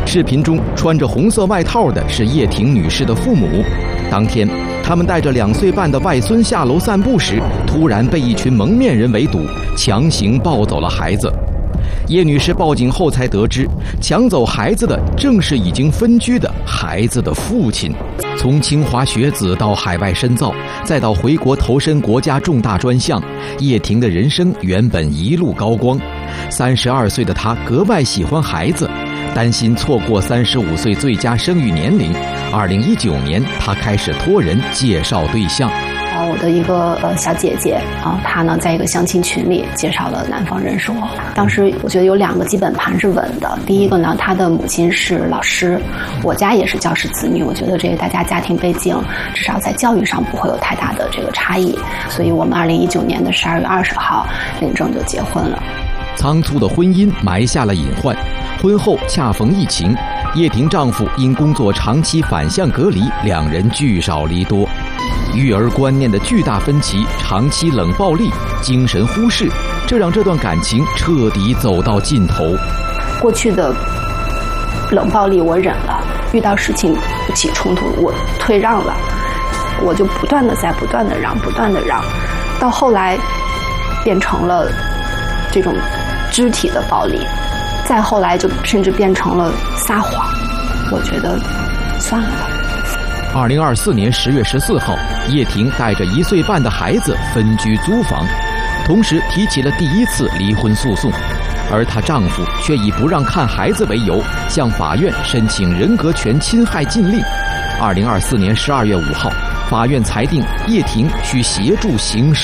视频中穿着红色外套的是叶婷女士的父母。当天，他们带着2岁半的外孙下楼散步时，突然被一群蒙面人围堵，强行抱走了孩子。叶女士报警后才得知，抢走孩子的正是已经分居的孩子的父亲。从清华学子到海外深造，再到回国投身国家重大专项，叶婷的人生原本一路高光。32岁的她格外喜欢孩子，担心错过35岁最佳生育年龄。2019年，她开始托人介绍对象。 我的一个小姐姐她呢在一个相亲群里介绍了男方认识我。当时我觉得有2个基本盘是稳的。第一个呢，她的母亲是老师，我家也是教师子女，我觉得这个大家家庭背景至少在教育上不会有太大的这个差异，所以我们2019年的12月20号领证就结婚了。 仓促的婚姻埋下了隐患，婚后恰逢疫情，叶婷丈夫因工作长期反向隔离，2人聚少离多。育儿观念的巨大分歧，长期冷暴力、精神忽视，这让这段感情彻底走到尽头。 过去的冷暴力我忍了，遇到事情不起冲突我退让了，我就不断的让，到后来变成了这种肢体的暴力，再后来就甚至变成了撒谎。我觉得算了吧。 2024年10月14号，叶婷带着1岁半的孩子分居租房，同时提起了第1次离婚诉讼，而她丈夫却以不让看孩子为由，向法院申请人格权侵害禁令。2024年12月5号，法院裁定叶婷需协助刑事